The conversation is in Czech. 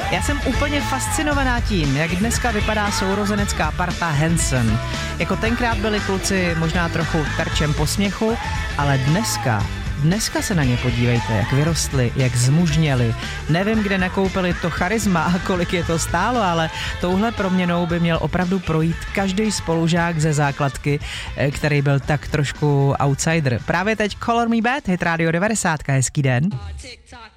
Já jsem úplně fascinovaná tím, jak dneska vypadá sourozenecká parta Hanson. Jako tenkrát byli kluci možná trochu terčem posměchu, ale Dneska se na ně podívejte, jak vyrostli, jak zmužněli. Nevím, kde nakoupili to charisma a kolik je to stálo, ale touhle proměnou by měl opravdu projít každý spolužák ze základky, který byl tak trošku outsider. Právě teď Color Me Bad, hit Radio 90, hezký den.